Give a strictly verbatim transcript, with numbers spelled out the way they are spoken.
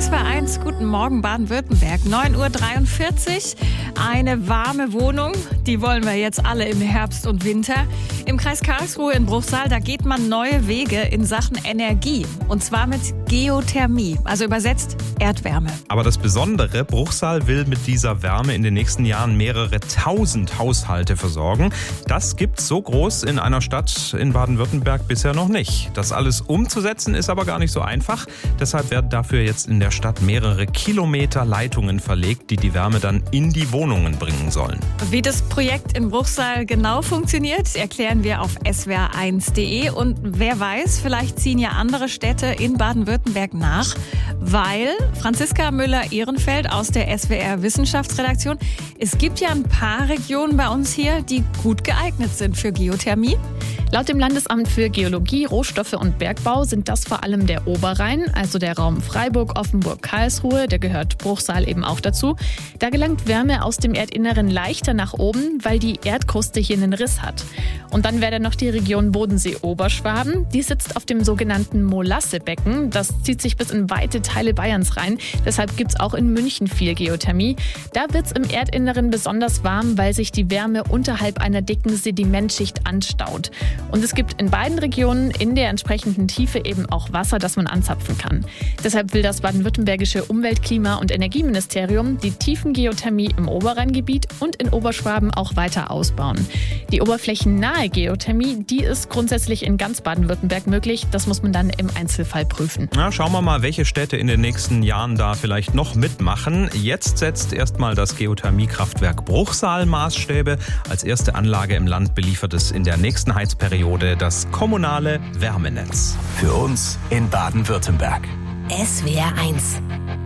S W R eins, guten Morgen Baden-Württemberg, neun Uhr dreiundvierzig. Eine warme Wohnung, die wollen wir jetzt alle im Herbst und Winter. Im Kreis Karlsruhe in Bruchsal, da geht man neue Wege in Sachen Energie. Und zwar mit Geothermie, also übersetzt Erdwärme. Aber das Besondere, Bruchsal will mit dieser Wärme in den nächsten Jahren mehrere tausend Haushalte versorgen. Das gibt's so groß in einer Stadt in Baden-Württemberg bisher noch nicht. Das alles umzusetzen ist aber gar nicht so einfach. Deshalb werden dafür jetzt in der Stadt mehrere Kilometer Leitungen verlegt, die die Wärme dann in die Wohnungen bringen sollen. Wie das Projekt in Bruchsal genau funktioniert, erklären wir auf S W R eins punkt de. Und wer weiß, vielleicht ziehen ja andere Städte in Baden-Württemberg nach, weil Franziska Müller-Ehrenfeld aus der S W R Wissenschaftsredaktion, es gibt ja ein paar Regionen bei uns hier, die gut geeignet sind für Geothermie. Laut dem Landesamt für Geologie, Rohstoffe und Bergbau sind das vor allem der Oberrhein, also der Raum Freiburg, Offenburg, Karlsruhe, der gehört Bruchsal eben auch dazu. Da gelangt Wärme aus dem Erdinneren leichter nach oben, weil die Erdkruste hier einen Riss hat. Und dann wäre da noch die Region Bodensee-Oberschwaben. Die sitzt auf dem sogenannten Molassebecken. Das zieht sich bis in weite Teile Bayerns rein. Deshalb gibt es auch in München viel Geothermie. Da wird es im Erdinneren besonders warm, weil sich die Wärme unterhalb einer dicken Sedimentschicht anstaut. Und es gibt in beiden Regionen in der entsprechenden Tiefe eben auch Wasser, das man anzapfen kann. Deshalb will das baden-württembergische Umwelt-, Klima- und Energieministerium die Tiefengeothermie im Oberrheingebiet und in Oberschwaben auch weiter ausbauen. Die oberflächennahe Geothermie, die ist grundsätzlich in ganz Baden-Württemberg möglich. Das muss man dann im Einzelfall prüfen. Na, schauen wir mal, welche Städte in den nächsten Jahren da vielleicht noch mitmachen. Jetzt setzt erstmal das Geothermiekraftwerk Bruchsal Maßstäbe. Als erste Anlage im Land beliefert es in der nächsten Heizperiode das kommunale Wärmenetz. Für uns in Baden-Württemberg. S W R eins